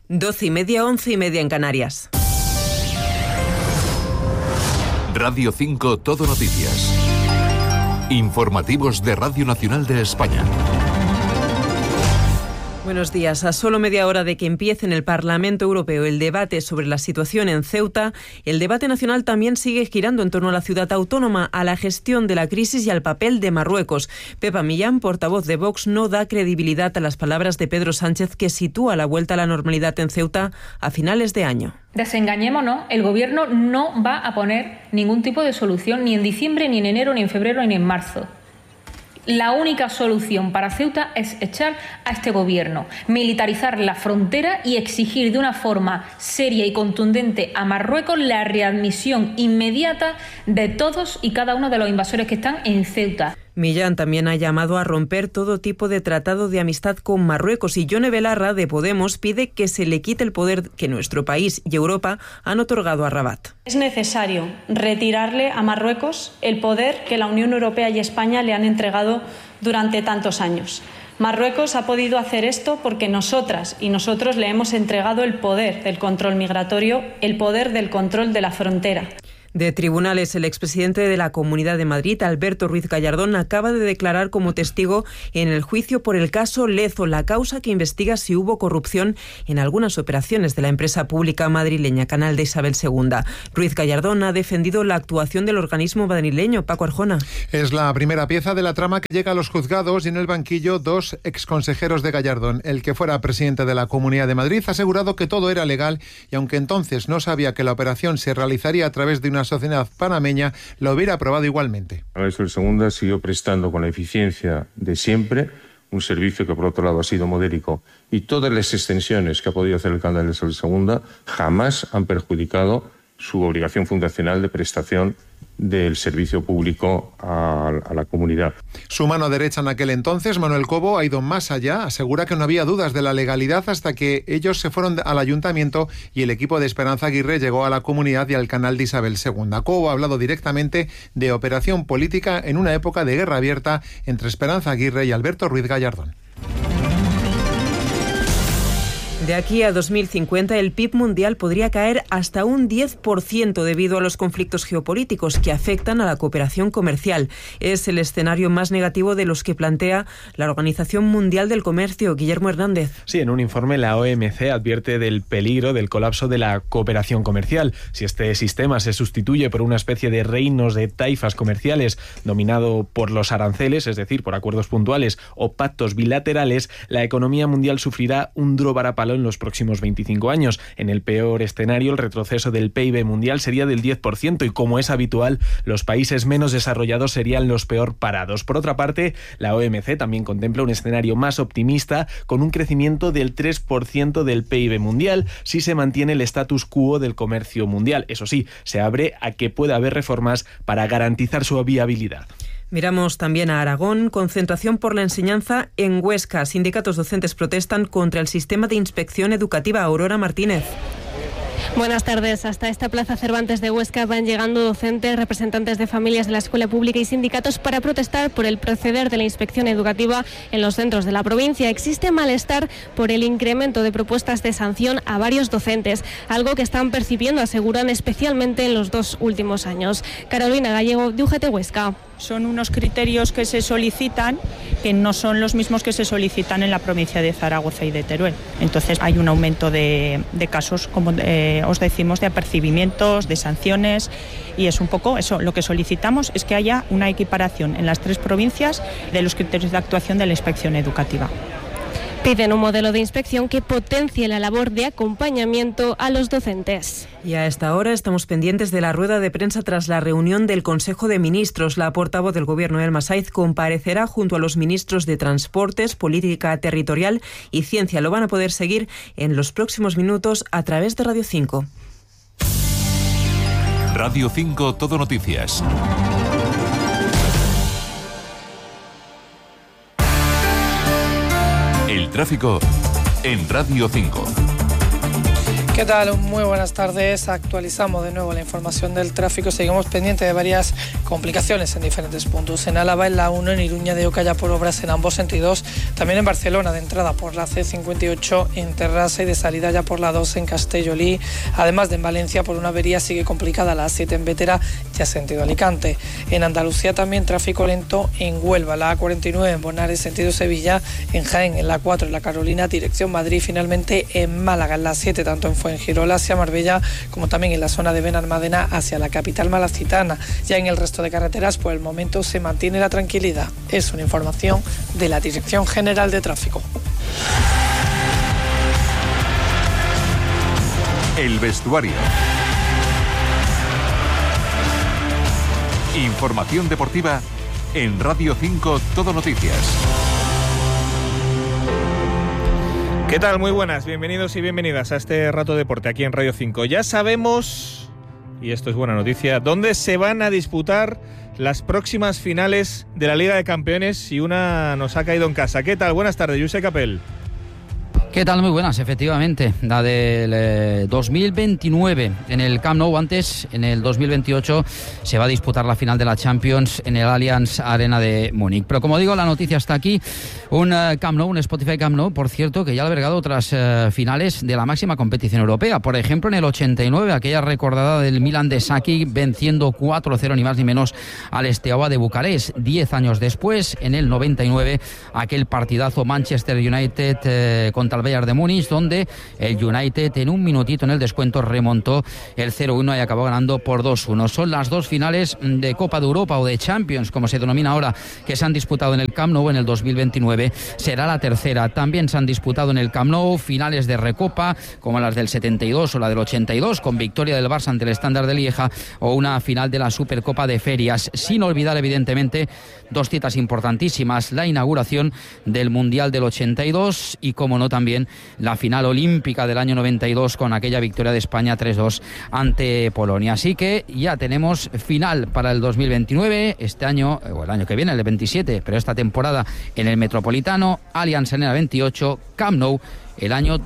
12:30, 11:30 en Canarias. Radio 5 Todo Noticias. Informativos de Radio Nacional de España. Buenos días. A solo media hora de que empiece en el Parlamento Europeo el debate sobre la situación en Ceuta, el debate nacional también sigue girando en torno a la ciudad autónoma, a la gestión de la crisis y al papel de Marruecos. Pepa Millán, portavoz de Vox, no da credibilidad a las palabras de Pedro Sánchez, que sitúa la vuelta a la normalidad en Ceuta a finales de año. Desengañémonos, el Gobierno no va a poner ningún tipo de solución ni en diciembre, ni en enero, ni en febrero, ni en marzo. La única solución para Ceuta es echar a este Gobierno, militarizar la frontera y exigir de una forma seria y contundente a Marruecos la readmisión inmediata de todos y cada uno de los invasores que están en Ceuta. Millán también ha llamado a romper todo tipo de tratado de amistad con Marruecos, y Yone Belarra, de Podemos, pide que se le quite el poder que nuestro país y Europa han otorgado a Rabat. Es necesario retirarle a Marruecos el poder que la Unión Europea y España le han entregado durante tantos años. Marruecos ha podido hacer esto porque nosotras y nosotros le hemos entregado el poder del control migratorio, el poder del control de la frontera. De tribunales, el expresidente de la Comunidad de Madrid, Alberto Ruiz Gallardón, acaba de declarar como testigo en el juicio por el caso Lezo, la causa que investiga si hubo corrupción en algunas operaciones de la empresa pública madrileña Canal de Isabel II. Ruiz Gallardón ha defendido la actuación del organismo madrileño. Paco Arjona. Es la primera pieza de la trama que llega a los juzgados, y en el banquillo dos exconsejeros de Gallardón. El que fuera presidente de la Comunidad de Madrid ha asegurado que todo era legal, y aunque entonces no sabía que la operación se realizaría a través de una sociedad panameña, lo hubiera aprobado igualmente. Isabel II siguió prestando con la eficiencia de siempre un servicio que por otro lado ha sido modélico, y todas las extensiones que ha podido hacer el Canal de Isabel II jamás han perjudicado su obligación fundacional de prestación del servicio público a la comunidad. Su mano derecha en aquel entonces, Manuel Cobo, ha ido más allá. Asegura que no había dudas de la legalidad hasta que ellos se fueron al ayuntamiento y el equipo de Esperanza Aguirre llegó a la comunidad y al Canal de Isabel II. Cobo ha hablado directamente de operación política en una época de guerra abierta entre Esperanza Aguirre y Alberto Ruiz Gallardón. De aquí a 2050, el PIB mundial podría caer hasta un 10% debido a los conflictos geopolíticos que afectan a la cooperación comercial. Es el escenario más negativo de los que plantea la Organización Mundial del Comercio. Guillermo Hernández. Sí, en un informe la OMC advierte del peligro del colapso de la cooperación comercial. Si este sistema se sustituye por una especie de reinos de taifas comerciales dominado por los aranceles, es decir, por acuerdos puntuales o pactos bilaterales, la economía mundial sufrirá un duro varapalo en los próximos 25 años. En el peor escenario, el retroceso del PIB mundial sería del 10% y, como es habitual, los países menos desarrollados serían los peor parados. Por otra parte, la OMC también contempla un escenario más optimista, con un crecimiento del 3% del PIB mundial si se mantiene el status quo del comercio mundial. Eso sí, se abre a que pueda haber reformas para garantizar su viabilidad. Miramos también a Aragón. Concentración por la enseñanza en Huesca. Sindicatos docentes protestan contra el sistema de inspección educativa. Aurora Martínez. Buenas tardes. Hasta esta Plaza Cervantes de Huesca van llegando docentes, representantes de familias de la escuela pública y sindicatos para protestar por el proceder de la inspección educativa en los centros de la provincia. Existe malestar por el incremento de propuestas de sanción a varios docentes, algo que están percibiendo, aseguran, especialmente en los 2 últimos años. Carolina Gallego, de UGT Huesca. Son unos criterios que se solicitan que no son los mismos que se solicitan en la provincia de Zaragoza y de Teruel. Entonces hay un aumento de casos, como os decimos, de apercibimientos, de sanciones, y es un poco eso. Lo que solicitamos es que haya una equiparación en las 3 provincias de los criterios de actuación de la inspección educativa. Piden un modelo de inspección que potencie la labor de acompañamiento a los docentes. Y a esta hora estamos pendientes de la rueda de prensa tras la reunión del Consejo de Ministros. La portavoz del Gobierno, Elma Saiz, comparecerá junto a los ministros de Transportes, Política Territorial y Ciencia. Lo van a poder seguir en los próximos minutos a través de Radio 5. Radio 5 Todo Noticias. El tráfico en Radio 5. ¿Qué tal? Muy buenas tardes. Actualizamos de nuevo la información del tráfico. Seguimos pendientes de varias complicaciones en diferentes puntos. En Álava, en la 1, en Iruña de Oca ya por obras en ambos sentidos. También en Barcelona, de entrada por la C58 en Terrassa y de salida ya por la 2 en Castellolí. Además de en Valencia, por una avería sigue complicada la A7 en Bétera, ya sentido Alicante. En Andalucía también tráfico lento en Huelva, la A49 en Bonares, sentido Sevilla, en Jaén, en la 4 en la Carolina, dirección Madrid. Finalmente en Málaga, en la 7, tanto en Fuengirola hacia Marbella como también en la zona de Benalmádena hacia la capital malacitana. Ya en el resto de carreteras por el momento se mantiene la tranquilidad. Es una información de la Dirección General de Tráfico. El vestuario. Información deportiva en Radio 5 Todo Noticias. ¿Qué tal? Muy buenas, bienvenidos y bienvenidas a este rato de deporte aquí en Radio 5. Ya sabemos, y esto es buena noticia, dónde se van a disputar las próximas finales de la Liga de Campeones y una nos ha caído en casa. ¿Qué tal? Buenas tardes, Josep Capel. ¿Qué tal? Muy buenas, efectivamente. La del 2029 en el Camp Nou. Antes, en el 2028, se va a disputar la final de la Champions en el Allianz Arena de Múnich. Pero como digo, la noticia está aquí. Un Camp Nou, un Spotify Camp Nou, por cierto, que ya ha albergado otras finales de la máxima competición europea. Por ejemplo, en el 89, aquella recordada del Milan de Saki, venciendo 4-0 ni más ni menos al Steaua de Bucarest. 10 años después, en el 99, aquel partidazo Manchester United contra el Bayern de Múnich, donde el United en un minutito en el descuento remontó el 0-1 y acabó ganando por 2-1. Son las dos finales de Copa de Europa o de Champions, como se denomina ahora, que se han disputado en el Camp Nou en el 2029. Será la tercera. También se han disputado en el Camp Nou finales de Recopa, como las del 72 o la del 82, con victoria del Barça ante el Standard de Lieja, o una final de la Supercopa de Ferias. Sin olvidar, evidentemente, dos citas importantísimas: la inauguración del Mundial del 82 y, como no, también la final olímpica del año 92 con aquella victoria de España 3-2 ante Polonia. Así que ya tenemos final para el 2029, este año, o el año que viene, el 27, pero esta temporada en el Metropolitano, Allianz Arena 28, Camp Nou el año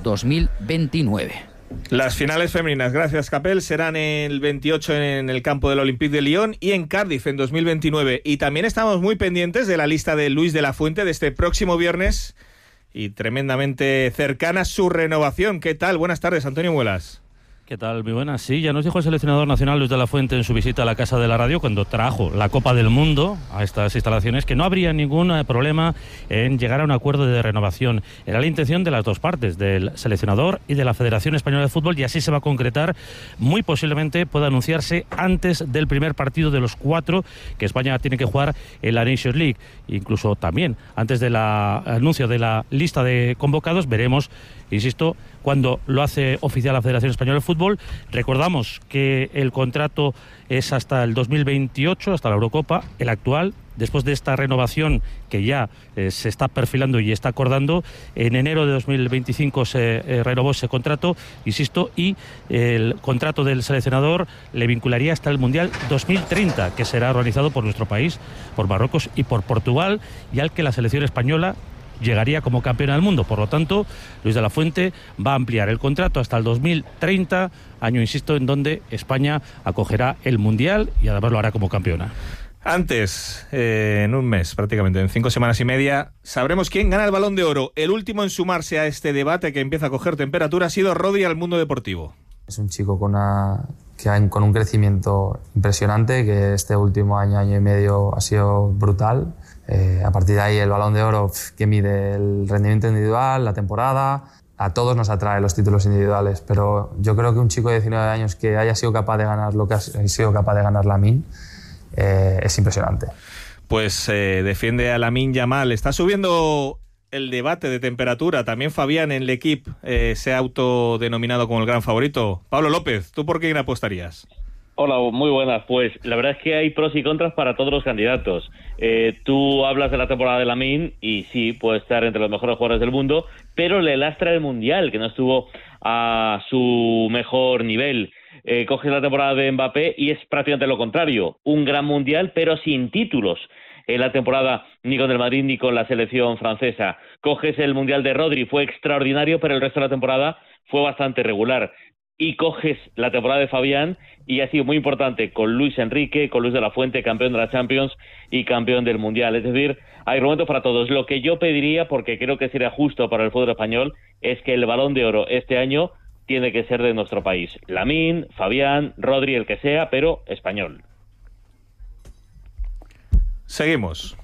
2029. Las finales femeninas, gracias Capel, serán el 28 en el campo del Olympique de Lyon y en Cardiff en 2029. Y también estamos muy pendientes de la lista de Luis de la Fuente de este próximo viernes y tremendamente cercana su renovación. ¿Qué tal? Buenas tardes, Antonio Muelas. ¿Qué tal? Muy buenas. Sí, ya nos dijo el seleccionador nacional Luis de la Fuente en su visita a la Casa de la Radio, cuando trajo la Copa del Mundo a estas instalaciones, que no habría ningún problema en llegar a un acuerdo de renovación. Era la intención de las dos partes, del seleccionador y de la Federación Española de Fútbol, y así se va a concretar. Muy posiblemente pueda anunciarse antes del primer partido de los 4 que España tiene que jugar en la Nations League. Incluso también antes del anuncio de la lista de convocados. Veremos, insisto, cuando lo hace oficial la Federación Española de Fútbol. Recordamos que el contrato es hasta el 2028, hasta la Eurocopa, el actual. Después de esta renovación que ya se está perfilando y está acordando, en enero de 2025 se renovó ese contrato, insisto, y el contrato del seleccionador le vincularía hasta el Mundial 2030, que será organizado por nuestro país, por Marruecos y por Portugal, y al que la selección española llegaría como campeona del mundo. Por lo tanto, Luis de la Fuente va a ampliar el contrato hasta el 2030, año, insisto, en donde España acogerá el Mundial y además lo hará como campeona. Antes, en un mes prácticamente, en 5 semanas y media, sabremos quién gana el Balón de Oro. El último en sumarse a este debate que empieza a coger temperatura ha sido Rodri al mundo deportivo. Es un chico con un crecimiento impresionante, que este último año y medio ha sido brutal. A partir de ahí, el Balón de Oro, que mide el rendimiento individual, la temporada. A todos nos atrae los títulos individuales, pero yo creo que un chico de 19 años que haya sido capaz de ganar lo que ha sido capaz de ganar Lamine es impresionante. Pues defiende a Lamine Yamal. Está subiendo el debate de temperatura. También Fabián en L'Equipe se ha autodenominado como el gran favorito. Pablo López, ¿tú por quién apostarías? Hola, muy buenas. Pues la verdad es que hay pros y contras para todos los candidatos. Tú hablas de la temporada de Lamine y sí, puede estar entre los mejores jugadores del mundo, pero le lastra el Mundial, que no estuvo a su mejor nivel. Coges la temporada de Mbappé y es prácticamente lo contrario. Un gran Mundial, pero sin títulos. En la temporada ni con el Madrid ni con la selección francesa. Coges el Mundial de Rodri, fue extraordinario, pero el resto de la temporada fue bastante regular. y coges la temporada de Fabián, y ha sido muy importante con Luis Enrique, con Luis de la Fuente, campeón de la Champions y campeón del Mundial. Es decir, hay argumentos para todos. Lo que yo pediría, porque creo que sería justo para el fútbol español, es que el Balón de Oro este año tiene que ser de nuestro país. Lamine, Fabián, Rodri, el que sea, pero español. Seguimos.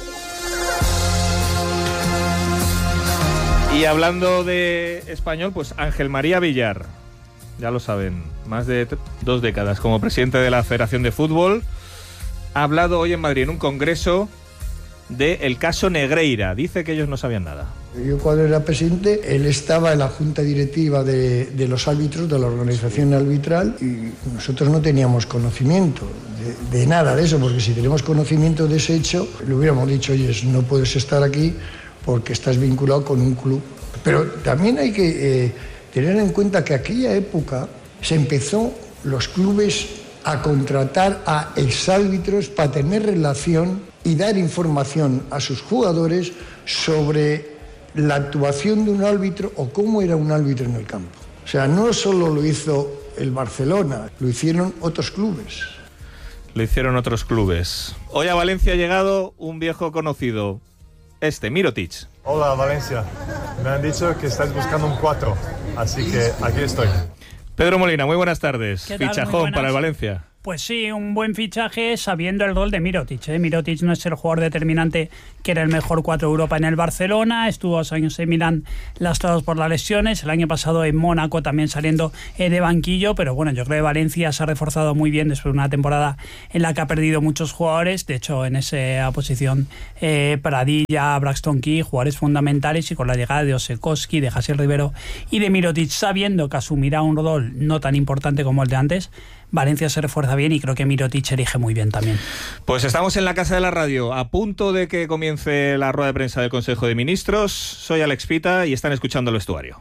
Y hablando de español, pues Ángel María Villar, ya lo saben, más de 2 décadas como presidente de la Federación de Fútbol, ha hablado hoy en Madrid en un congreso del caso Negreira. Dice que ellos no sabían nada. Yo cuando era presidente, él estaba en la junta directiva de los árbitros, de la organización arbitral, y nosotros no teníamos conocimiento de nada de eso, porque si tenemos conocimiento de ese hecho, le hubiéramos dicho, oye, no puedes estar aquí porque estás vinculado con un club. Pero también hay que tener en cuenta que aquella época se empezó los clubes a contratar a exárbitros para tener relación y dar información a sus jugadores sobre la actuación de un árbitro o cómo era un árbitro en el campo. O sea, no solo lo hizo el Barcelona, lo hicieron otros clubes. Lo hicieron otros clubes. Hoy a Valencia ha llegado un viejo conocido, Mirotic. Hola, Valencia. Me han dicho que estáis buscando un 4, así que aquí estoy. Pedro Molina, muy buenas tardes. ¿Qué tal? Fichajón para el Valencia. Pues sí, un buen fichaje sabiendo el rol de Mirotic. Mirotic no es el jugador determinante que era el mejor 4 de Europa en el Barcelona, estuvo 2 años en Milán lastrados por las lesiones, el año pasado en Mónaco también saliendo de banquillo, pero bueno, yo creo que Valencia se ha reforzado muy bien después de una temporada en la que ha perdido muchos jugadores, de hecho en esa posición Pradilla, Braxton Key, jugadores fundamentales, y con la llegada de Osekowski, de Jassier Rivero y de Mirotic, sabiendo que asumirá un rol no tan importante como el de antes, Valencia se refuerza bien y creo que Mirotic elige muy bien también. Pues estamos en la Casa de la Radio, a punto de que comience la rueda de prensa del Consejo de Ministros. Soy Alex Pita y están escuchando el vestuario.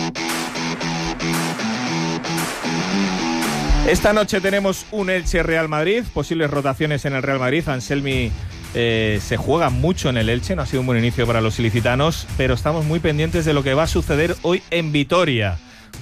Esta noche tenemos un Elche-Real Madrid, posibles rotaciones en el Real Madrid. Anselmi se juega mucho en el Elche, no ha sido un buen inicio para los ilicitanos, pero estamos muy pendientes de lo que va a suceder hoy en Vitoria,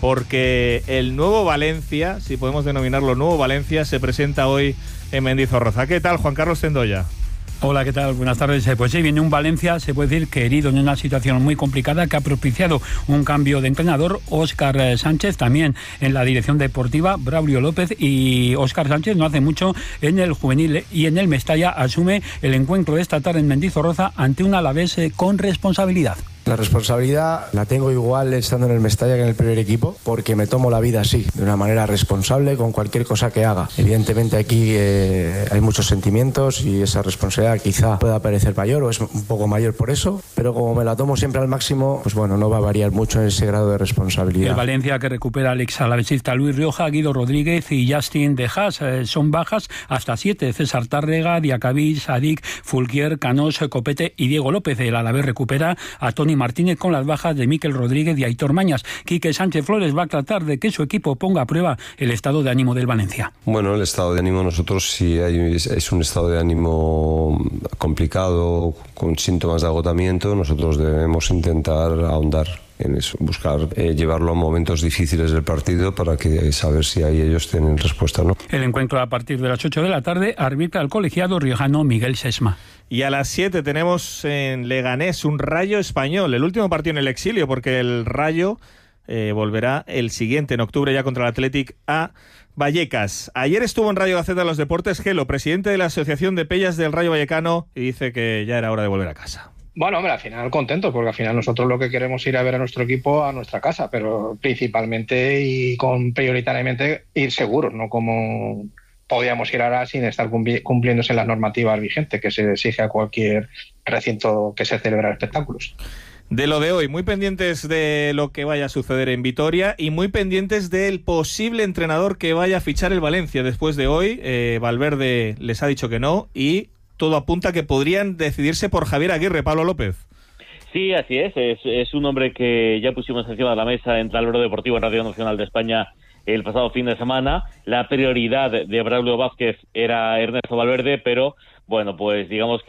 porque el nuevo Valencia, si podemos denominarlo nuevo Valencia, se presenta hoy en Mendizorroza. ¿Qué tal, Juan Carlos Tendoya? Hola, ¿qué tal? Buenas tardes. Pues sí, viene un Valencia, se puede decir que herido en una situación muy complicada que ha propiciado un cambio de entrenador. Óscar Sánchez también en la dirección deportiva, Braulio López, y Óscar Sánchez no hace mucho en el juvenil y en el Mestalla asume el encuentro de esta tarde en Mendizorroza ante un Alavés con responsabilidad. La responsabilidad la tengo igual estando en el Mestalla que en el primer equipo, porque me tomo la vida así, de una manera responsable con cualquier cosa que haga. Evidentemente aquí hay muchos sentimientos y esa responsabilidad quizá pueda parecer mayor o es un poco mayor por eso, pero como me la tomo siempre al máximo, pues bueno, no va a variar mucho en ese grado de responsabilidad. El Valencia, que recupera al ex alavesista Luis Rioja, Guido Rodríguez y Justin De Haas, son bajas hasta 7, César Tárrega, Diacabí, Sadik, Fulquier, Canós, Copete y Diego López. El Alavés recupera a Toni Martínez con las bajas de Miquel Rodríguez y Aitor Mañas. Quique Sánchez Flores va a tratar de que su equipo ponga a prueba el estado de ánimo del Valencia. Bueno, el estado de ánimo nosotros sí es un estado de ánimo complicado, con síntomas de agotamiento. Nosotros debemos intentar ahondar en eso, buscar llevarlo a momentos difíciles del partido para que saber si ahí ellos tienen respuesta o no. El encuentro a partir de las 8 de la tarde arbitra el colegiado riojano Miguel Sesma. Y a las 7 tenemos en Leganés un Rayo Español, el último partido en el exilio, porque el Rayo volverá el siguiente, en octubre, ya contra el Athletic, a Vallecas. Ayer estuvo en Radio Gaceta de los Deportes Gelo, presidente de la Asociación de Pellas del Rayo Vallecano, y dice que ya era hora de volver a casa. Bueno, hombre, al final contentos, porque al final nosotros lo que queremos es ir a ver a nuestro equipo a nuestra casa, pero principalmente y prioritariamente ir seguros, no como podíamos ir ahora sin estar cumpliéndose las normativas vigentes que se exige a cualquier recinto que se celebra espectáculos. De lo de hoy, muy pendientes de lo que vaya a suceder en Vitoria y muy pendientes del posible entrenador que vaya a fichar el Valencia después de hoy. Valverde les ha dicho que no y todo apunta que podrían decidirse por Javier Aguirre. Pablo López. Sí, así es un hombre que ya pusimos encima de la mesa en Tablero Deportivo en Radio Nacional de España el pasado fin de semana. La prioridad de Braulio Vázquez era Ernesto Valverde, pero bueno, pues digamos que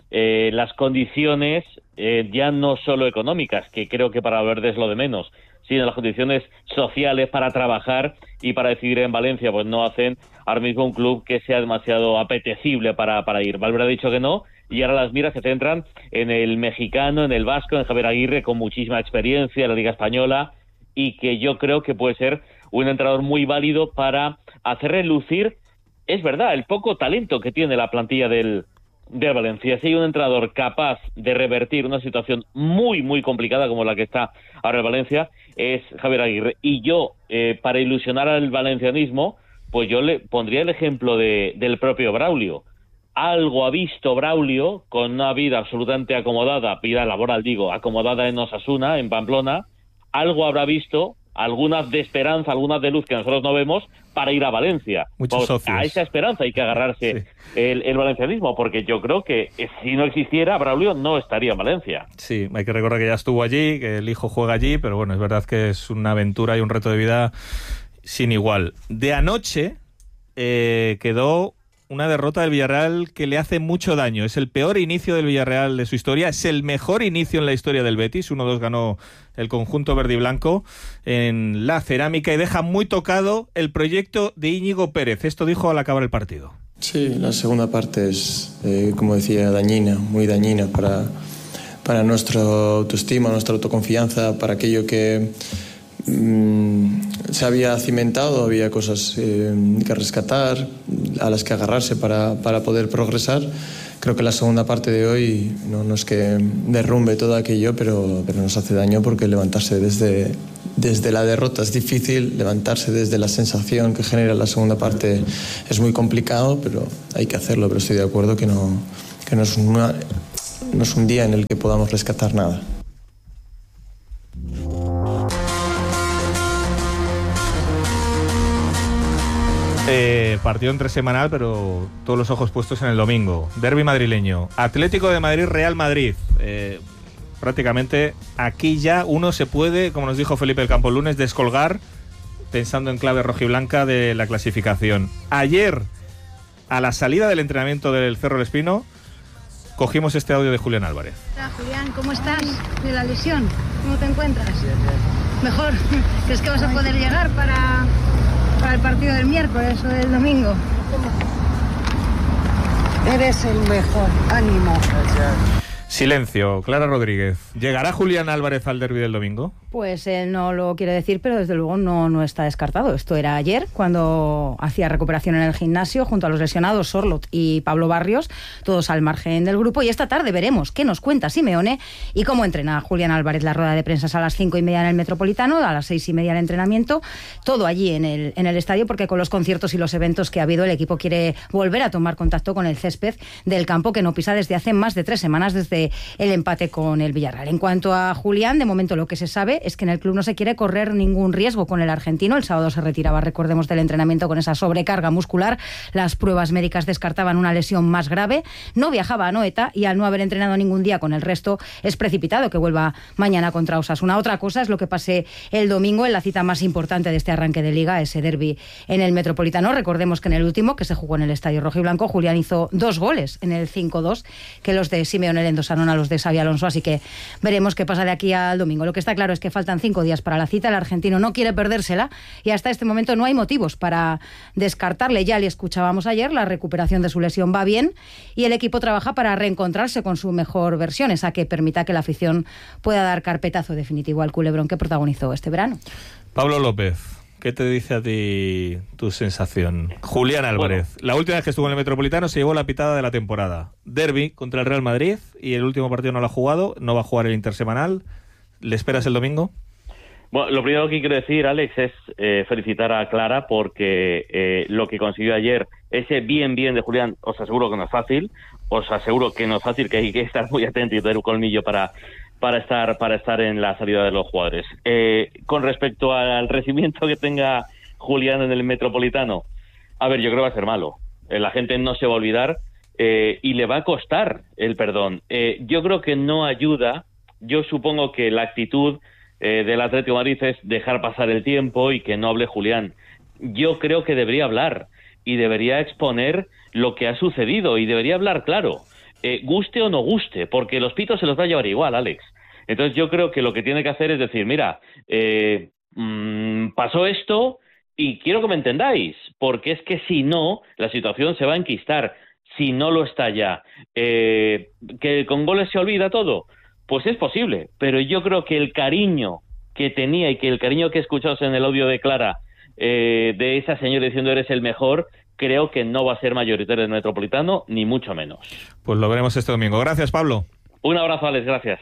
las condiciones ya no solo económicas, que creo que para Valverde es lo de menos, sino las condiciones sociales para trabajar y para decidir en Valencia, pues no hacen ahora mismo un club que sea demasiado apetecible para ir. Valverde ha dicho que no, y ahora las miras se centran en el mexicano, en el vasco, en Javier Aguirre, con muchísima experiencia en la Liga Española, y que yo creo que puede ser un entrenador muy válido para hacer relucir, es verdad, el poco talento que tiene la plantilla del Valencia. Si hay un entrenador capaz de revertir una situación muy, muy complicada como la que está ahora el Valencia, es Javier Aguirre. Y yo, para ilusionar al valencianismo, pues yo le pondría el ejemplo del propio Braulio. Algo ha visto Braulio con una vida absolutamente acomodada, vida laboral digo, acomodada en Osasuna, en Pamplona, algo habrá visto, algunas de esperanza, algunas de luz que nosotros no vemos, para ir a Valencia. Muchos socios. A esa esperanza hay que agarrarse el valencianismo, porque yo creo que si no existiera, Braulio no estaría en Valencia. Sí, hay que recordar que ya estuvo allí, que el hijo juega allí, pero bueno, es verdad que es una aventura y un reto de vida sin igual. De anoche quedó una derrota del Villarreal que le hace mucho daño. Es el peor inicio del Villarreal de su historia. Es el mejor inicio en la historia del Betis. 1-2 ganó el conjunto verde y blanco en la Cerámica y deja muy tocado el proyecto de Íñigo Pérez. Esto dijo al acabar el partido. Sí, la segunda parte es, como decía, dañina, muy dañina para nuestra autoestima, nuestra autoconfianza, para aquello que se había cimentado, había cosas que rescatar, a las que agarrarse para poder progresar. Creo que la segunda parte de hoy no es que derrumbe todo aquello, pero nos hace daño, porque levantarse desde la derrota es difícil, levantarse desde la sensación que genera la segunda parte es muy complicado, pero hay que hacerlo. Pero estoy de acuerdo que no es un día en el que podamos rescatar nada. Partido entre semanal, pero todos los ojos puestos en el domingo. Derbi madrileño. Atlético de Madrid, Real Madrid. Prácticamente aquí ya uno se puede, como nos dijo Felipe del Campo el lunes, descolgar pensando en clave rojiblanca de la clasificación. Ayer, a la salida del entrenamiento del Cerro del Espino, cogimos este audio de Julián Álvarez. Hola Julián, ¿cómo estás? De la lesión, ¿cómo te encuentras? Mejor. ¿Crees que vas a poder llegar para el partido del miércoles o del domingo? Eres el mejor, ánimo. Silencio, Clara Rodríguez. ¿Llegará Julián Álvarez al derbi del domingo? Pues él no lo quiere decir, pero desde luego no está descartado. Esto era ayer, cuando hacía recuperación en el gimnasio, junto a los lesionados Sorloth y Pablo Barrios, todos al margen del grupo. Y esta tarde veremos qué nos cuenta Simeone y cómo entrena Julián Álvarez. La rueda de prensa es a las 5:30 en el Metropolitano, a las 6:30 el entrenamiento, todo allí en el estadio, porque con los conciertos y los eventos que ha habido, el equipo quiere volver a tomar contacto con el césped del campo, que no pisa desde hace más de 3 semanas, desde el empate con el Villarreal. En cuanto a Julián, de momento lo que se sabe es que en el club no se quiere correr ningún riesgo con el argentino. El sábado se retiraba, recordemos, del entrenamiento con esa sobrecarga muscular. Las pruebas médicas descartaban una lesión más grave. No viajaba a Anoeta y, al no haber entrenado ningún día con el resto, es precipitado que vuelva mañana contra Osasuna. Otra cosa es lo que pase el domingo en la cita más importante de este arranque de Liga, ese derbi en el Metropolitano. Recordemos que en el último, que se jugó en el Estadio Rojiblanco, Julián hizo 2 goles en el 5-2, que los de Simeone le endosaron a los de Xabi Alonso, así que veremos qué pasa de aquí al domingo. Lo que está claro es que faltan 5 días para la cita. El argentino no quiere perdérsela y hasta este momento no hay motivos para descartarle. Ya le escuchábamos ayer, la recuperación de su lesión va bien y el equipo trabaja para reencontrarse con su mejor versión, esa que permita que la afición pueda dar carpetazo definitivo al culebrón que protagonizó este verano. Pablo López, ¿qué te dice a ti tu sensación? Julián Álvarez, la última vez que estuvo en el Metropolitano se llevó la pitada de la temporada. Derbi contra el Real Madrid y el último partido no lo ha jugado, no va a jugar el intersemanal. ¿Le esperas el domingo? Bueno, lo primero que quiero decir, Alex, es felicitar a Clara porque lo que consiguió ayer, ese bien de Julián, os aseguro que no es fácil, que hay que estar muy atento y tener un colmillo para estar en la salida de los jugadores. Con respecto al recibimiento que tenga Julián en el Metropolitano, a ver, yo creo que va a ser malo. La gente no se va a olvidar y le va a costar el perdón. Yo creo que no ayuda. Yo supongo que la actitud del Atlético de Madrid es dejar pasar el tiempo y que no hable Julián. Yo creo que debería hablar y debería exponer lo que ha sucedido y debería hablar claro. guste o no guste, porque los pitos se los va a llevar igual, Alex. Entonces yo creo que lo que tiene que hacer es decir, mira, pasó esto y quiero que me entendáis, porque es que si no, la situación se va a enquistar, si no lo está ya. ¿Que con goles se olvida todo? Pues es posible, pero yo creo que el cariño que tenía y que el cariño que he escuchado en el audio de Clara, de esa señora diciendo eres el mejor, creo que no va a ser mayoritario en el Metropolitano, ni mucho menos. Pues lo veremos este domingo. Gracias, Pablo. Un abrazo, Alex, gracias.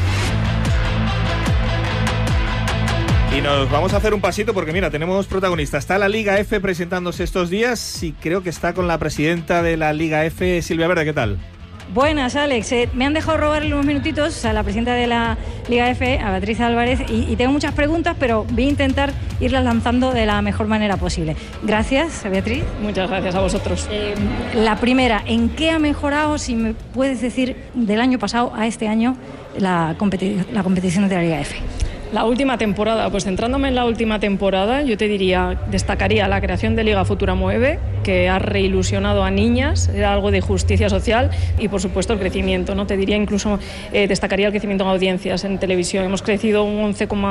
Y nos vamos a hacer un pasito porque mira, tenemos protagonistas. Está la Liga F presentándose estos días y creo que está con la presidenta de la Liga F, Silvia Verde, ¿qué tal? Buenas, Alex. Me han dejado robarle unos minutitos a la presidenta de la Liga F, a Beatriz Álvarez, y tengo muchas preguntas, pero voy a intentar irlas lanzando de la mejor manera posible. Gracias, Beatriz. Muchas gracias a vosotros. La primera, ¿en qué ha mejorado, si me puedes decir, del año pasado a este año la competición de la Liga F? La última temporada, pues centrándome en la última temporada, yo te diría, destacaría la creación de Liga Futura Mueve, que ha reilusionado a niñas, era algo de justicia social, y por supuesto el crecimiento, ¿no? Te diría incluso, destacaría el crecimiento en audiencias en televisión. Hemos crecido un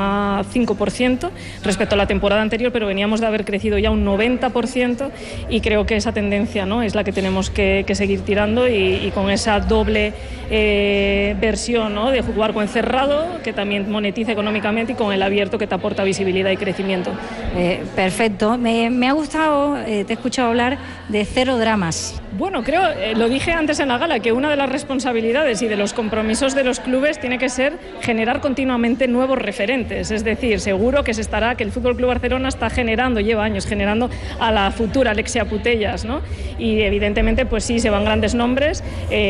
11,5% respecto a la temporada anterior, pero veníamos de haber crecido ya un 90%, y creo que esa tendencia, ¿no?, es la que tenemos que seguir tirando, y con esa doble versión, ¿no?, de jugar con el cerrado, que también monetiza económicamente, y con el abierto, que te aporta visibilidad y crecimiento. Perfecto. Me ha gustado, te he escuchado hablar de 0 dramas. Bueno, creo, lo dije antes en la gala, que una de las responsabilidades y de los compromisos de los clubes tiene que ser generar continuamente nuevos referentes. Es decir, seguro que el Fútbol Club Barcelona está generando, lleva años generando a la futura Alexia Putellas, ¿no? Y evidentemente, pues sí, se van grandes nombres,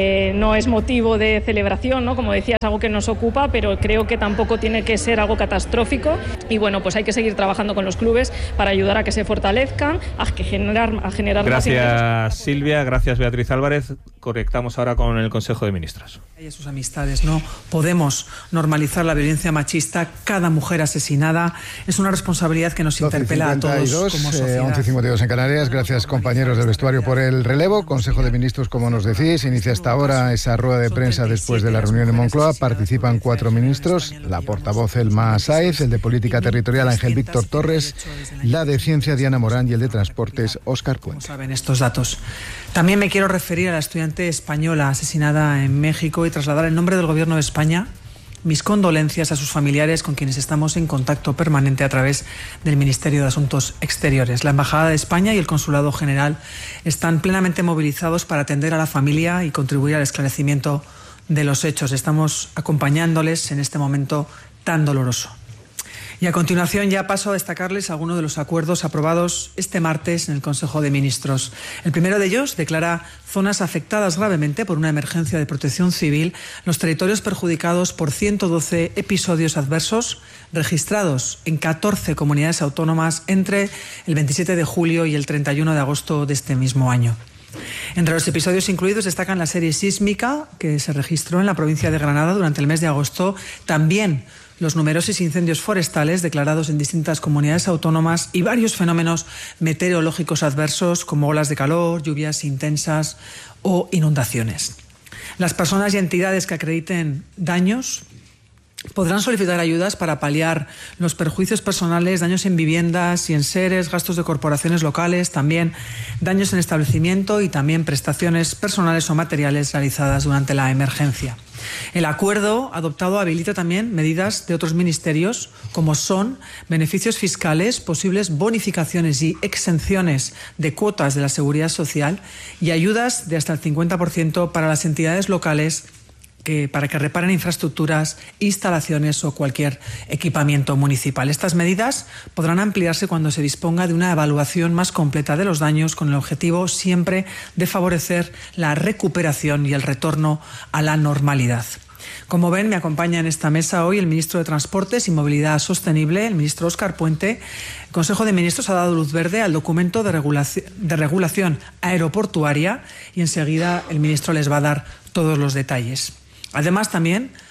no es motivo de celebración, ¿no? Como decías, algo que nos ocupa, pero creo que tampoco tiene que ser algo catastrófico, y bueno, pues hay que seguir trabajando con los clubes para ayudar a que se fortalezcan, a generar Gracias, Silvia. Gracias, Beatriz Álvarez. Conectamos ahora con el Consejo de Ministros. Y sus amistades. No podemos normalizar la violencia machista. Cada mujer asesinada es una responsabilidad que nos interpela a todos como sociedad. 11:52 en Canarias. Gracias, compañeros del vestuario, por el relevo. Consejo de Ministros, como nos decís, inicia hasta ahora esa rueda de prensa después de la reunión en Moncloa. Participan 4 ministros: la portavoz Elma Sáez, el de Política Territorial Ángel Víctor Torres, la de Ciencia Diana Morán y el de Transportes Óscar Puente. ¿Cómo saben estos datos? También me quiero referir a la estudiante española asesinada en México y trasladar en nombre del Gobierno de España mis condolencias a sus familiares, con quienes estamos en contacto permanente a través del Ministerio de Asuntos Exteriores. La Embajada de España y el Consulado General están plenamente movilizados para atender a la familia y contribuir al esclarecimiento de los hechos. Estamos acompañándoles en este momento tan doloroso. Y a continuación ya paso a destacarles algunos de los acuerdos aprobados este martes en el Consejo de Ministros. El primero de ellos declara zonas afectadas gravemente por una emergencia de protección civil los territorios perjudicados por 112 episodios adversos registrados en 14 comunidades autónomas entre el 27 de julio y el 31 de agosto de este mismo año. Entre los episodios incluidos destacan la serie sísmica que se registró en la provincia de Granada durante el mes de agosto, también los numerosos incendios forestales declarados en distintas comunidades autónomas y varios fenómenos meteorológicos adversos como olas de calor, lluvias intensas o inundaciones. Las personas y entidades que acrediten daños podrán solicitar ayudas para paliar los perjuicios personales, daños en viviendas y en seres, gastos de corporaciones locales, también daños en establecimiento y también prestaciones personales o materiales realizadas durante la emergencia. El acuerdo adoptado habilita también medidas de otros ministerios, como son beneficios fiscales, posibles bonificaciones y exenciones de cuotas de la Seguridad Social y ayudas de hasta el 50% para las entidades locales para que reparen infraestructuras, instalaciones o cualquier equipamiento municipal. Estas medidas podrán ampliarse cuando se disponga de una evaluación más completa de los daños, con el objetivo siempre de favorecer la recuperación y el retorno a la normalidad. Como ven, me acompaña en esta mesa hoy el ministro de Transportes y Movilidad Sostenible, el ministro Óscar Puente. El Consejo de Ministros ha dado luz verde al documento de regulación aeroportuaria y enseguida el ministro les va a dar todos los detalles. Además, también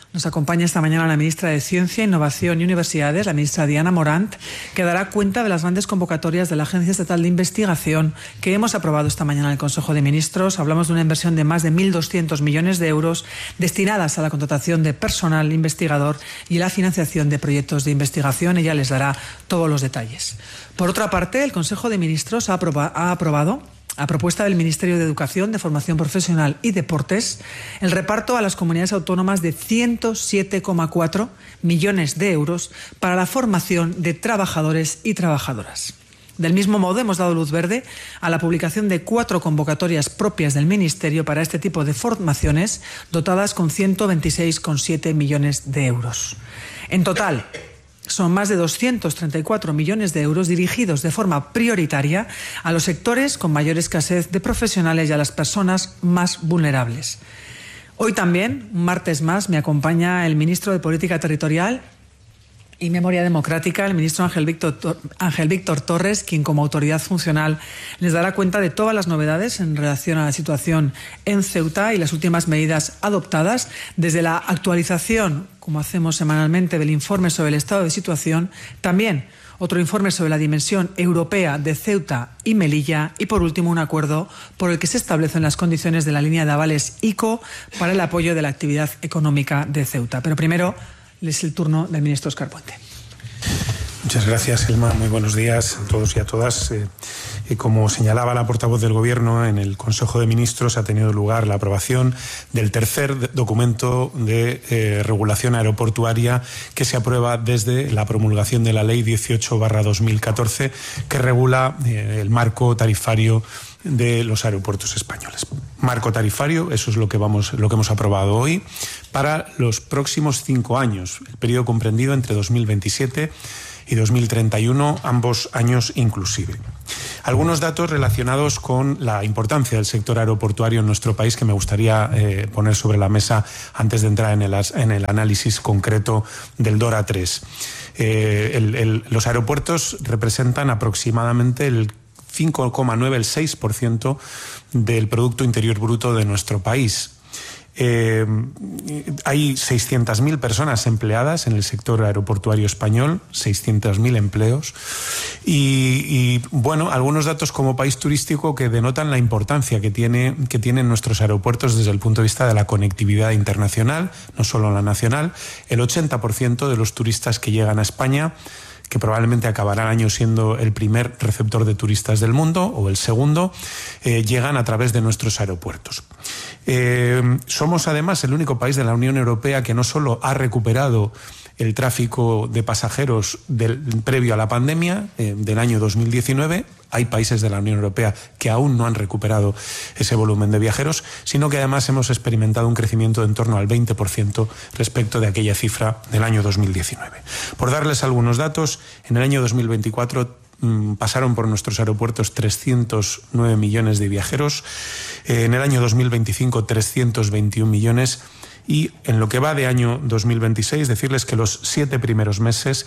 Nos acompaña esta mañana la ministra de Ciencia, Innovación y Universidades, la ministra Diana Morant, que dará cuenta de las grandes convocatorias de la Agencia Estatal de Investigación que hemos aprobado esta mañana en el Consejo de Ministros. Hablamos de una inversión de más de 1.200 millones de euros destinadas a la contratación de personal investigador y la financiación de proyectos de investigación. Ella les dará todos los detalles. Por otra parte, el Consejo de Ministros ha aprobado, a propuesta del Ministerio de Educación, de Formación Profesional y Deportes, el reparto a las comunidades autónomas de 107,4 millones de euros para la formación de trabajadores y trabajadoras. Del mismo modo, hemos dado luz verde a la publicación de 4 convocatorias propias del Ministerio para este tipo de formaciones, dotadas con 126,7 millones de euros. En total, son más de 234 millones de euros dirigidos de forma prioritaria a los sectores con mayor escasez de profesionales y a las personas más vulnerables. Hoy también, un martes más, me acompaña el ministro de Política Territorial y Memoria Democrática, el ministro Ángel Víctor Torres, quien como autoridad funcional les dará cuenta de todas las novedades en relación a la situación en Ceuta y las últimas medidas adoptadas, desde la actualización, como hacemos semanalmente, del informe sobre el estado de situación, también otro informe sobre la dimensión europea de Ceuta y Melilla y, por último, un acuerdo por el que se establecen las condiciones de la línea de avales ICO para el apoyo de la actividad económica de Ceuta. Pero primero es el turno del ministro Óscar Puente. Muchas gracias, Elma. Muy buenos días a todos y a todas. Como señalaba la portavoz del Gobierno, en el Consejo de Ministros ha tenido lugar la aprobación del tercer documento de regulación aeroportuaria que se aprueba desde la promulgación de la Ley 18/2014, que regula el marco tarifario de los aeropuertos españoles. Marco tarifario, eso es lo que hemos aprobado hoy, para los próximos 5 años, el periodo comprendido entre 2027 y 2031, ambos años inclusive. Algunos datos relacionados con la importancia del sector aeroportuario en nuestro país que me gustaría poner sobre la mesa antes de entrar en el análisis concreto del DORA 3. Los aeropuertos representan aproximadamente el 5,9, el 6% del Producto Interior Bruto de nuestro país. Hay 600.000 personas empleadas en el sector aeroportuario español, 600.000 empleos. Y bueno, algunos datos como país turístico que denotan la importancia que tienen nuestros aeropuertos desde el punto de vista de la conectividad internacional, no solo la nacional. El 80% de los turistas que llegan a España, que probablemente acabará el año siendo el primer receptor de turistas del mundo o el segundo, llegan a través de nuestros aeropuertos. Somos además el único país de la Unión Europea que no solo ha recuperado el tráfico de pasajeros previo a la pandemia del año 2019, hay países de la Unión Europea que aún no han recuperado ese volumen de viajeros, sino que además hemos experimentado un crecimiento de en torno al 20% respecto de aquella cifra del año 2019. Por darles algunos datos, en el año 2024 pasaron por nuestros aeropuertos 309 millones de viajeros, en el año 2025 321 millones, y en lo que va de año 2026, decirles que los 7 primeros meses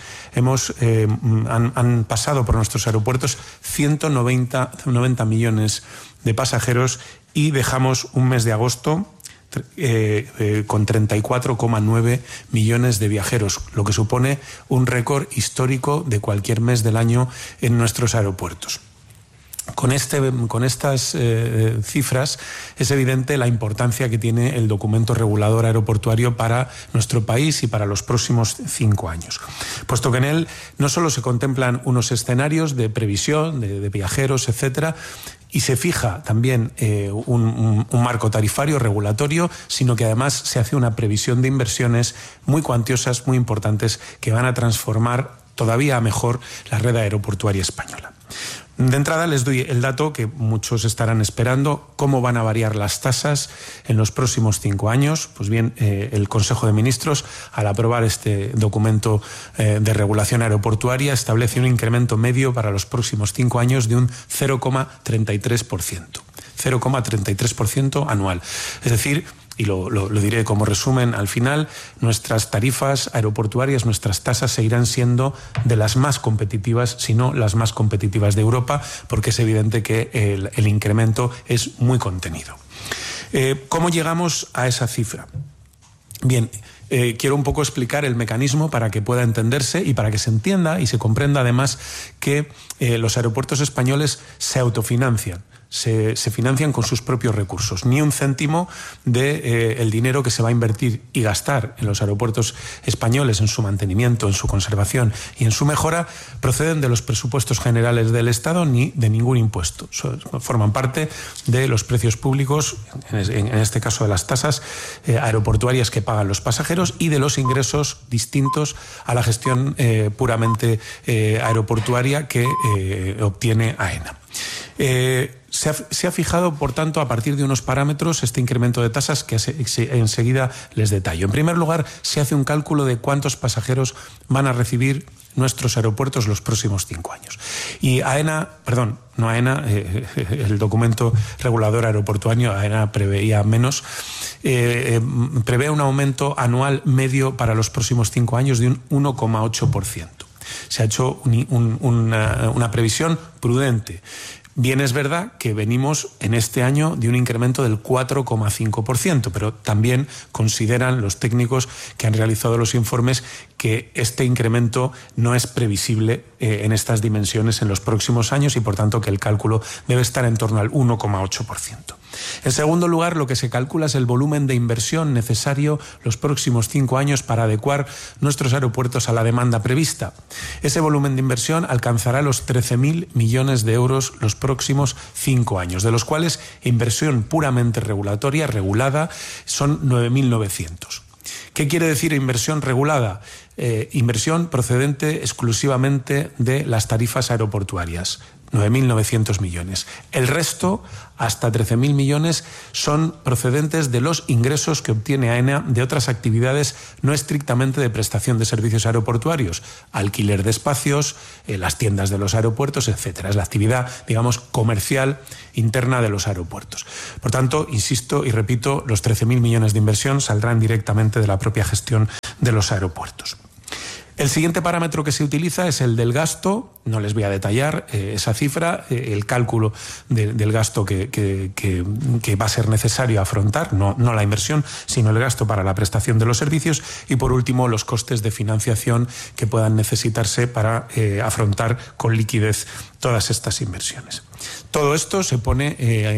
han pasado por nuestros aeropuertos 190 millones de pasajeros y dejamos un mes de agosto con 34,9 millones de viajeros, lo que supone un récord histórico de cualquier mes del año en nuestros aeropuertos. Con estas cifras es evidente la importancia que tiene el documento regulador aeroportuario para nuestro país y para los próximos 5 años, puesto que en él no solo se contemplan unos escenarios de previsión de viajeros, etcétera, y se fija también un marco tarifario regulatorio, sino que además se hace una previsión de inversiones muy cuantiosas, muy importantes, que van a transformar todavía a mejor la red aeroportuaria española. De entrada les doy el dato que muchos estarán esperando: cómo van a variar las tasas en los próximos 5 años. Pues bien, el Consejo de Ministros, al aprobar este documento de regulación aeroportuaria, establece un incremento medio para los próximos 5 años de un 0,33%. 0,33% anual. Es decir, y lo diré como resumen al final, nuestras tarifas aeroportuarias, nuestras tasas seguirán siendo de las más competitivas, si no las más competitivas de Europa, porque es evidente que el incremento es muy contenido. ¿Cómo llegamos a esa cifra? Bien, quiero un poco explicar el mecanismo para que pueda entenderse y para que se entienda y se comprenda además que los aeropuertos españoles se autofinancian. Se financian con sus propios recursos. Ni un céntimo del dinero que se va a invertir y gastar en los aeropuertos españoles, en su mantenimiento, en su conservación y en su mejora, proceden de los presupuestos generales del Estado ni de ningún impuesto. Forman parte de los precios públicos, en este caso de las tasas aeroportuarias que pagan los pasajeros y de los ingresos distintos a la gestión puramente aeroportuaria que obtiene AENA. Se ha fijado, por tanto, a partir de unos parámetros este incremento de tasas que enseguida les detallo. En primer lugar, se hace un cálculo de cuántos pasajeros van a recibir nuestros aeropuertos los próximos 5 años. Y el documento regulador aeroportuario, AENA preveía menos, prevé un aumento anual medio para los próximos 5 años de un 1,8%. Se ha hecho una previsión prudente. Bien es verdad que venimos en este año de un incremento del 4,5%, pero también consideran los técnicos que han realizado los informes que este incremento no es previsible en estas dimensiones en los próximos años y por tanto que el cálculo debe estar en torno al 1,8%. En segundo lugar, lo que se calcula es el volumen de inversión necesario los próximos 5 años para adecuar nuestros aeropuertos a la demanda prevista. Ese volumen de inversión alcanzará los 13.000 millones de euros los próximos 5 años, de los cuales inversión puramente regulada, son 9.900. ¿Qué quiere decir inversión regulada? Inversión procedente exclusivamente de las tarifas aeroportuarias. 9.900 millones. El resto, hasta 13.000 millones, son procedentes de los ingresos que obtiene AENA de otras actividades no estrictamente de prestación de servicios aeroportuarios, alquiler de espacios, las tiendas de los aeropuertos, etc. Es la actividad, digamos, comercial interna de los aeropuertos. Por tanto, insisto y repito, los 13.000 millones de inversión saldrán directamente de la propia gestión de los aeropuertos. El siguiente parámetro que se utiliza es el del gasto. No les voy a detallar esa cifra, el cálculo del gasto que va a ser necesario afrontar, no la inversión, sino el gasto para la prestación de los servicios y, por último, los costes de financiación que puedan necesitarse para afrontar con liquidez todas estas inversiones. Todo esto se pone,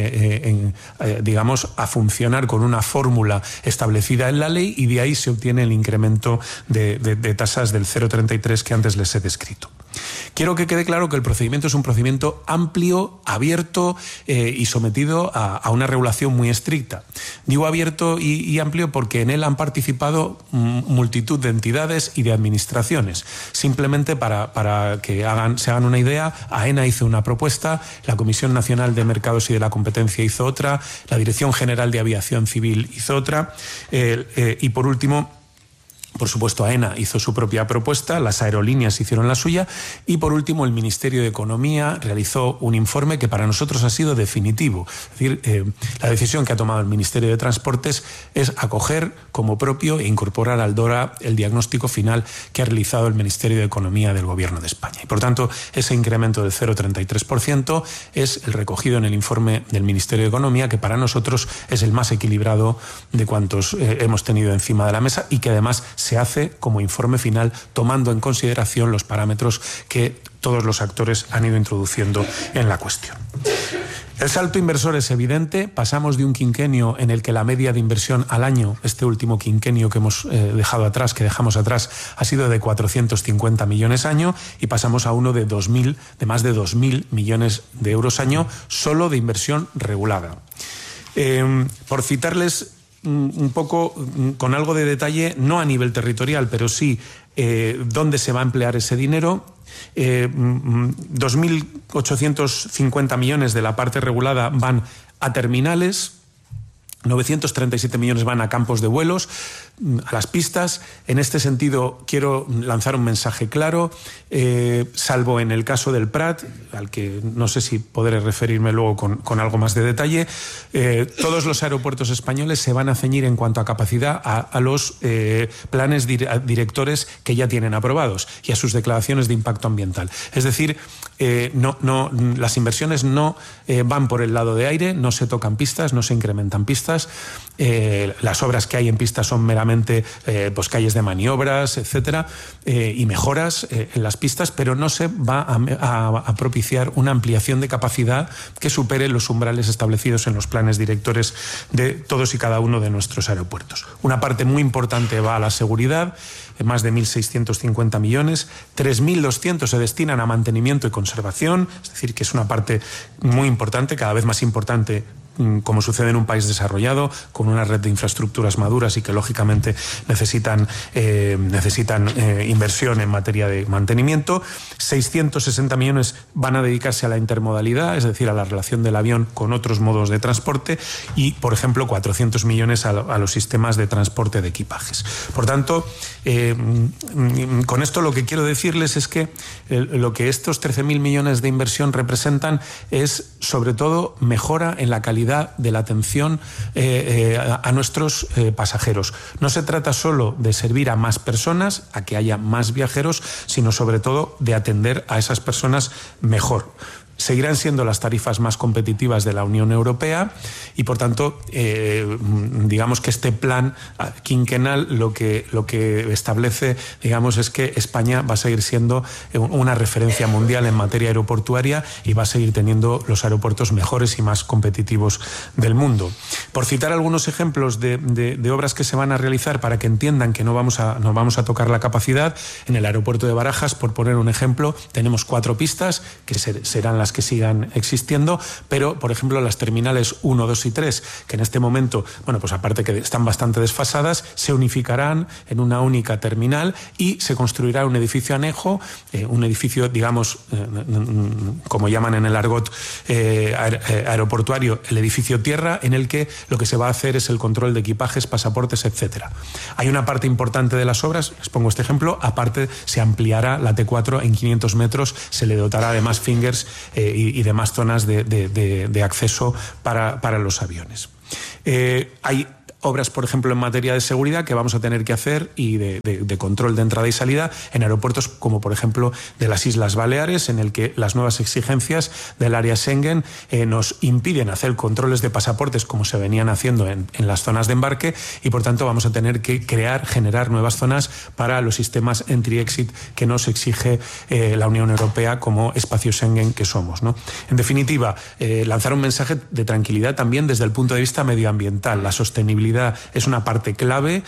a funcionar con una fórmula establecida en la ley y de ahí se obtiene el incremento de tasas del 0,33 que antes les he descrito. Quiero que quede claro que el procedimiento es un procedimiento amplio, abierto y sometido a una regulación muy estricta. Digo abierto y amplio porque en él han participado multitud de entidades y de administraciones. Simplemente para que se hagan una idea, AENA hizo una propuesta, la Comisión Nacional de Mercados y de la Competencia hizo otra, la Dirección General de Aviación Civil hizo otra y por último, por supuesto, AENA hizo su propia propuesta, las aerolíneas hicieron la suya y, por último, el Ministerio de Economía realizó un informe que para nosotros ha sido definitivo. Es decir, la decisión que ha tomado el Ministerio de Transportes es acoger como propio e incorporar al DORA el diagnóstico final que ha realizado el Ministerio de Economía del Gobierno de España. Y, por tanto, ese incremento del 0,33% es el recogido en el informe del Ministerio de Economía, que para nosotros es el más equilibrado de cuantos hemos tenido encima de la mesa y que además se hace como informe final tomando en consideración los parámetros que todos los actores han ido introduciendo en la cuestión. El salto inversor es evidente. Pasamos de un quinquenio en el que la media de inversión al año, este último quinquenio que dejamos atrás, ha sido de 450 millones año y pasamos a uno de más de 2.000 millones de euros año solo de inversión regulada. Por citarles un poco con algo de detalle, no a nivel territorial, pero sí dónde se va a emplear ese dinero. 2.850 millones de la parte regulada van a terminales, 937 millones van a campos de vuelos, a las pistas. En este sentido, quiero lanzar un mensaje claro, salvo en el caso del Prat, al que no sé si podré referirme luego con algo más de detalle. Todos los aeropuertos españoles se van a ceñir en cuanto a capacidad a los planes directores que ya tienen aprobados y a sus declaraciones de impacto ambiental. Es decir, las inversiones no van por el lado de aire, no se tocan pistas, no se incrementan pistas. Las obras que hay en pistas son meramente efectivamente pues calles de maniobras, etcétera, y mejoras en las pistas, pero no se va a propiciar una ampliación de capacidad que supere los umbrales establecidos en los planes directores de todos y cada uno de nuestros aeropuertos. Una parte muy importante va a la seguridad, más de 1.650 millones, 3.200 se destinan a mantenimiento y conservación, es decir, que es una parte muy importante, cada vez más importante, como sucede en un país desarrollado, con una red de infraestructuras maduras y que lógicamente necesitan inversión en materia de mantenimiento. 660 millones van a dedicarse a la intermodalidad, es decir, a la relación del avión con otros modos de transporte, y, por ejemplo, 400 millones a los sistemas de transporte de equipajes. Por tanto, con esto lo que quiero decirles es que lo que estos 13.000 millones de inversión representan es, sobre todo, mejora en la calidad de la atención a nuestros pasajeros. No se trata solo de servir a más personas, a que haya más viajeros, sino sobre todo de atender a esas personas mejor. Seguirán siendo las tarifas más competitivas de la Unión Europea y, por tanto, digamos que este plan quinquenal lo que establece, digamos, es que España va a seguir siendo una referencia mundial en materia aeroportuaria y va a seguir teniendo los aeropuertos mejores y más competitivos del mundo. Por citar algunos ejemplos de obras que se van a realizar para que entiendan que no vamos a tocar la capacidad, en el aeropuerto de Barajas, por poner un ejemplo, tenemos 4 pistas que serán las que sigan existiendo, pero, por ejemplo, las terminales 1, 2 y 3, que en este momento, bueno, pues aparte que están bastante desfasadas, se unificarán en una única terminal y se construirá un edificio anejo, un edificio, digamos, como llaman en el argot aeroportuario, el edificio tierra, en el que lo que se va a hacer es el control de equipajes, pasaportes, etcétera. Hay una parte importante de las obras, les pongo este ejemplo, aparte se ampliará la T4 en 500 metros, se le dotará de más fingers y demás zonas de acceso para los aviones. Hay obras, por ejemplo, en materia de seguridad que vamos a tener que hacer y de control de entrada y salida en aeropuertos como, por ejemplo, de las Islas Baleares, en el que las nuevas exigencias del área Schengen nos impiden hacer controles de pasaportes como se venían haciendo en las zonas de embarque y, por tanto, vamos a tener que generar nuevas zonas para los sistemas entry-exit que nos exige la Unión Europea como espacio Schengen que somos, ¿no? En definitiva, lanzar un mensaje de tranquilidad también desde el punto de vista medioambiental. La sostenibilidad es una parte clave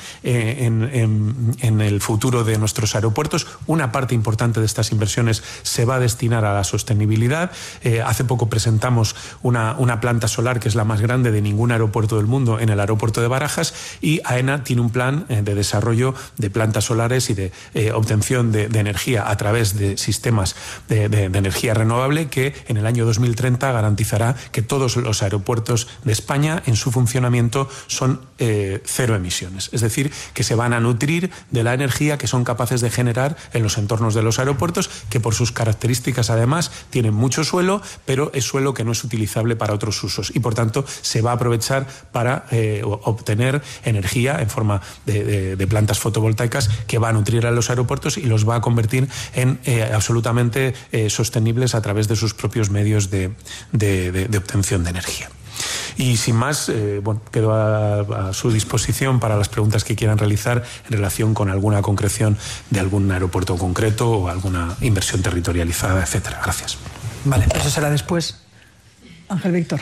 en el futuro de nuestros aeropuertos. Una parte importante de estas inversiones se va a destinar a la sostenibilidad. Hace poco presentamos una planta solar que es la más grande de ningún aeropuerto del mundo en el aeropuerto de Barajas, y AENA tiene un plan de desarrollo de plantas solares y de obtención de energía a través de sistemas de energía renovable que en el año 2030 garantizará que todos los aeropuertos de España en su funcionamiento son cero emisiones, es decir, que se van a nutrir de la energía que son capaces de generar en los entornos de los aeropuertos, que por sus características además tienen mucho suelo, pero es suelo que no es utilizable para otros usos y, por tanto, se va a aprovechar para obtener energía en forma de plantas fotovoltaicas que va a nutrir a los aeropuertos y los va a convertir en absolutamente sostenibles a través de sus propios medios de obtención de energía. Y sin más, quedo a su disposición para las preguntas que quieran realizar en relación con alguna concreción de algún aeropuerto concreto o alguna inversión territorializada, etcétera. Gracias. Vale, eso será después. Ángel Víctor.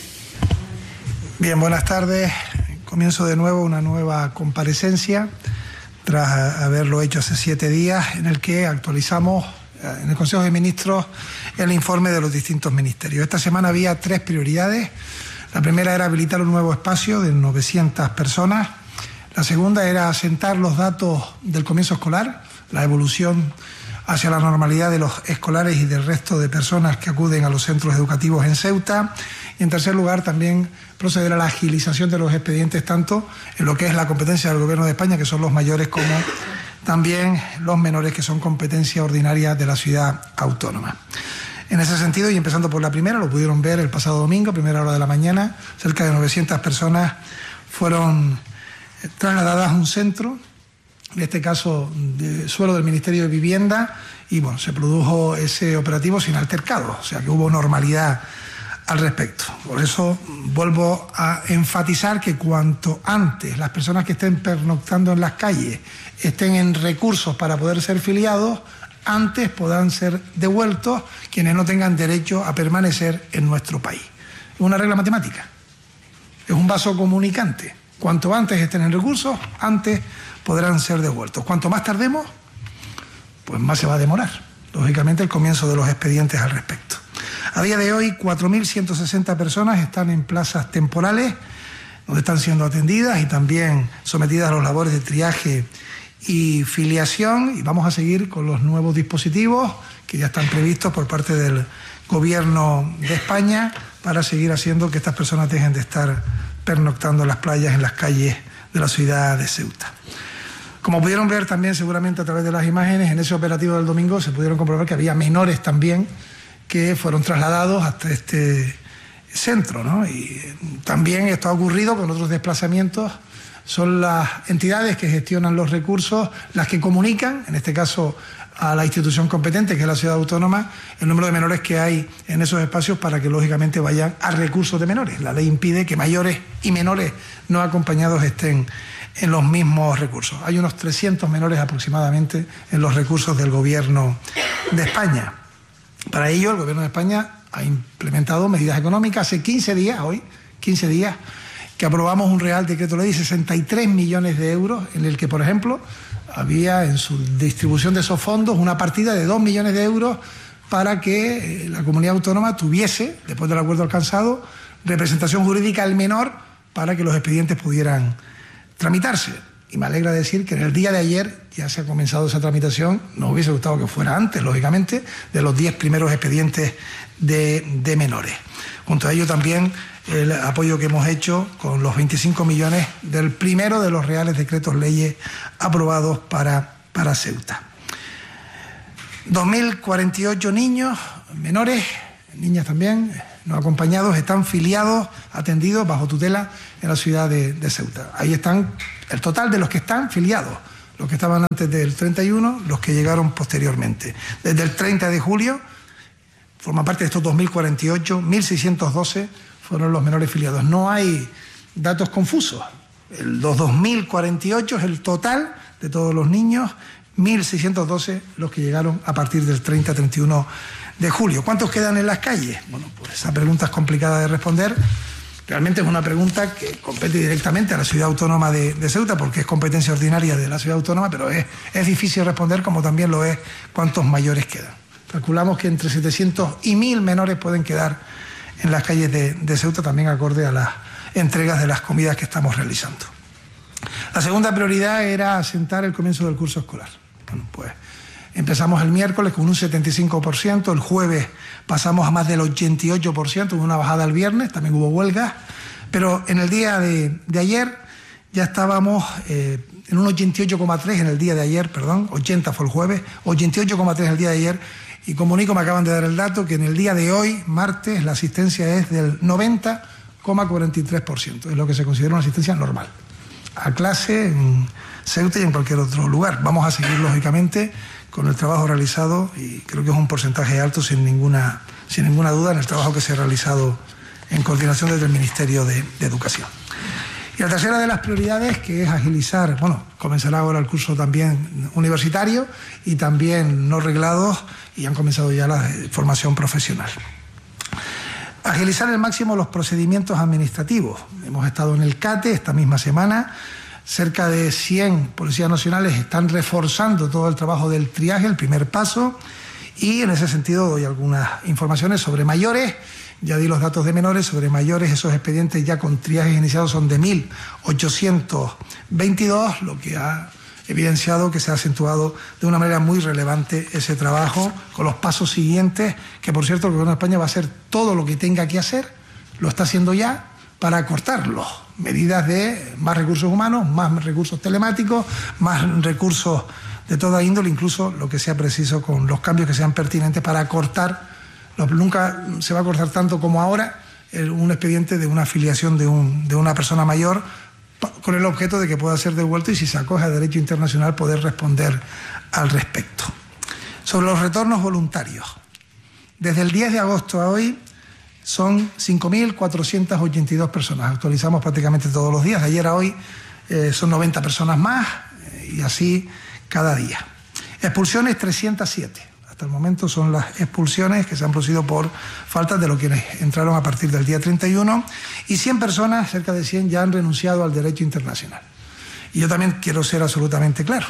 Bien, buenas tardes. Comienzo de nuevo una nueva comparecencia tras haberlo hecho hace 7 días, en el que actualizamos en el Consejo de Ministros el informe de los distintos ministerios. Esta semana había 3 prioridades. La primera era habilitar un nuevo espacio de 900 personas. La segunda era asentar los datos del comienzo escolar, la evolución hacia la normalidad de los escolares y del resto de personas que acuden a los centros educativos en Ceuta. Y en tercer lugar, también proceder a la agilización de los expedientes, tanto en lo que es la competencia del Gobierno de España, que son los mayores, como también los menores, que son competencia ordinaria de la ciudad autónoma. En ese sentido, y empezando por la primera, lo pudieron ver el pasado domingo, primera hora de la mañana, cerca de 900 personas fueron trasladadas a un centro, en este caso de suelo del Ministerio de Vivienda, y bueno, se produjo ese operativo sin altercados, o sea que hubo normalidad al respecto. Por eso vuelvo a enfatizar que cuanto antes las personas que estén pernoctando en las calles estén en recursos para poder ser filiados, antes podrán ser devueltos quienes no tengan derecho a permanecer en nuestro país. Es una regla matemática, es un vaso comunicante. Cuanto antes estén en recursos, antes podrán ser devueltos. Cuanto más tardemos, pues más se va a demorar, lógicamente, el comienzo de los expedientes al respecto. A día de hoy, 4.160 personas están en plazas temporales, donde están siendo atendidas y también sometidas a los labores de triaje y filiación, y vamos a seguir con los nuevos dispositivos que ya están previstos por parte del Gobierno de España para seguir haciendo que estas personas dejen de estar pernoctando en las playas, en las calles de la ciudad de Ceuta. Como pudieron ver también seguramente a través de las imágenes, en ese operativo del domingo se pudieron comprobar que había menores también que fueron trasladados hasta este centro, ¿no? Y también esto ha ocurrido con otros desplazamientos. Son las entidades que gestionan los recursos las que comunican, en este caso a la institución competente, que es la ciudad autónoma, el número de menores que hay en esos espacios para que lógicamente vayan a recursos de menores. La ley impide que mayores y menores no acompañados estén en los mismos recursos. Hay unos 300 menores aproximadamente en los recursos del Gobierno de España. Para ello, el Gobierno de España ha implementado medidas económicas. Hace 15 días, que aprobamos un Real Decreto Ley de 63 millones de euros, en el que, por ejemplo, había en su distribución de esos fondos una partida de 2 millones de euros para que la comunidad autónoma tuviese, después del acuerdo alcanzado, representación jurídica al menor para que los expedientes pudieran tramitarse. Y me alegra decir que en el día de ayer ya se ha comenzado esa tramitación. Nos hubiese gustado que fuera antes, lógicamente, de los 10 primeros expedientes de menores. Junto a ello también el apoyo que hemos hecho con los 25 millones del primero de los reales decretos leyes aprobados para Ceuta. 2.048 niños, menores, niñas también, no acompañados, están filiados, atendidos bajo tutela en la ciudad de Ceuta. Ahí están el total de los que están filiados, los que estaban antes del 31, los que llegaron posteriormente. Desde el 30 de julio, forman parte de estos 2.048, 1.612 fueron los menores filiados. No hay datos confusos. Los 2.048 es el total de todos los niños, 1.612 los que llegaron a partir del 30-31 de julio. ¿Cuántos quedan en las calles? Bueno, pues esa pregunta es complicada de responder. Realmente es una pregunta que compete directamente a la ciudad autónoma de Ceuta, porque es competencia ordinaria de la ciudad autónoma, pero es difícil responder, como también lo es cuántos mayores quedan. Calculamos que entre 700 y 1.000 menores pueden quedar en las calles de Ceuta, también acorde a las entregas de las comidas que estamos realizando. La segunda prioridad era asentar el comienzo del curso escolar. Bueno, pues empezamos el miércoles con un 75%, el jueves pasamos a más del 88%, hubo una bajada el viernes, también hubo huelgas, pero en el día de ayer ya estábamos en un 88,3 en el día de ayer, 80 fue el jueves, 88,3 el día de ayer, y comunico, me acaban de dar el dato, que en el día de hoy, martes, la asistencia es del 90,43%, es lo que se considera una asistencia normal, a clase en Ceuta y en cualquier otro lugar. Vamos a seguir, lógicamente, con el trabajo realizado, y creo que es un porcentaje alto, sin ninguna duda, en el trabajo que se ha realizado en coordinación desde el Ministerio de Educación. Y la tercera de las prioridades, que es agilizar, comenzará ahora el curso también universitario y también no reglados, y han comenzado ya la formación profesional. Agilizar al máximo los procedimientos administrativos. Hemos estado en el CATE esta misma semana. Cerca de 100 policías nacionales están reforzando todo el trabajo del triaje, el primer paso, y en ese sentido doy algunas informaciones sobre mayores. Ya di los datos de menores. Sobre mayores, esos expedientes ya con triajes iniciados son de 1.822, lo que ha evidenciado que se ha acentuado de una manera muy relevante ese trabajo, con los pasos siguientes, que por cierto el Gobierno de España va a hacer todo lo que tenga que hacer, lo está haciendo ya, para acortarlos. Medidas de más recursos humanos, más recursos telemáticos, más recursos de toda índole, incluso lo que sea preciso con los cambios que sean pertinentes para acortar. Nunca se va a acortar tanto como ahora un expediente de una afiliación de una persona mayor, con el objeto de que pueda ser devuelto y, si se acoge a derecho internacional, poder responder al respecto. Sobre los retornos voluntarios, desde el 10 de agosto a hoy son 5.482 personas. Actualizamos prácticamente todos los días. De ayer a hoy son 90 personas más y así cada día. Expulsiones 307. Hasta el momento son las expulsiones que se han producido por faltas de los que entraron a partir del día 31 y 100 personas, cerca de 100, ya han renunciado al derecho internacional. Y yo también quiero ser absolutamente claro.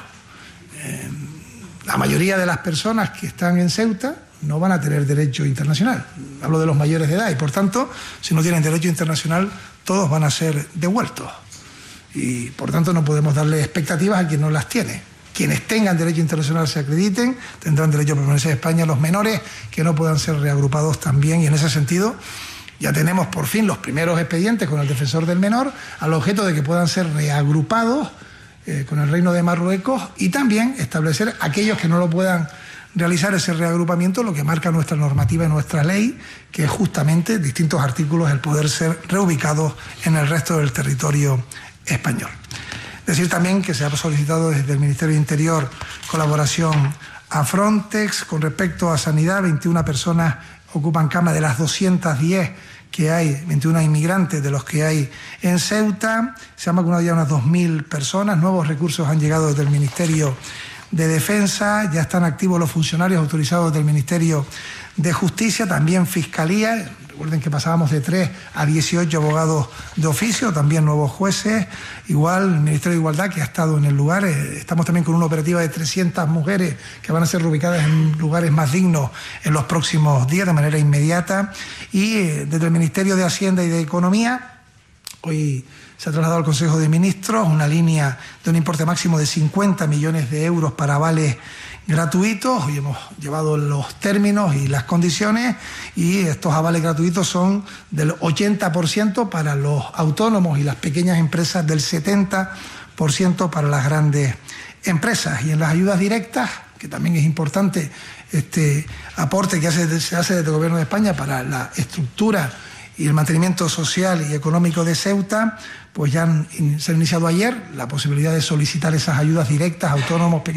La mayoría de las personas que están en Ceuta no van a tener derecho internacional. Hablo de los mayores de edad y, por tanto, si no tienen derecho internacional, todos van a ser devueltos. Y, por tanto, no podemos darle expectativas a quien no las tiene. Quienes tengan derecho internacional se acrediten, tendrán derecho a permanecer en España. Los menores que no puedan ser reagrupados también. Y, en ese sentido, ya tenemos por fin los primeros expedientes con el defensor del menor al objeto de que puedan ser reagrupados con el Reino de Marruecos y también establecer aquellos que no lo puedan realizar ese reagrupamiento, lo que marca nuestra normativa y nuestra ley, que es justamente distintos artículos el poder ser reubicados en el resto del territorio español. Decir también que se ha solicitado desde el Ministerio de Interior colaboración a Frontex. Con respecto a sanidad, 21 personas ocupan cama de las 210 que hay, 21 inmigrantes de los que hay en Ceuta. Se han vacunado ya unas 2.000 personas. Nuevos recursos han llegado desde el Ministerio de Defensa. Ya están activos los funcionarios autorizados del Ministerio de Justicia, también Fiscalía. Recuerden que pasábamos de 3 a 18 abogados de oficio, también nuevos jueces. Igual el Ministerio de Igualdad, que ha estado en el lugar. Estamos también con una operativa de 300 mujeres que van a ser reubicadas en lugares más dignos en los próximos días de manera inmediata. Y desde el Ministerio de Hacienda y de Economía, hoy se ha trasladado al Consejo de Ministros una línea de un importe máximo de 50 millones de euros para avales gratuitos. Hoy hemos llevado los términos y las condiciones y estos avales gratuitos son del 80% para los autónomos y las pequeñas empresas, del 70% para las grandes empresas. Y en las ayudas directas, que también es importante este aporte que se hace desde el Gobierno de España para la estructura y el mantenimiento social y económico de Ceuta, pues ya se ha iniciado ayer la posibilidad de solicitar esas ayudas directas a autónomos,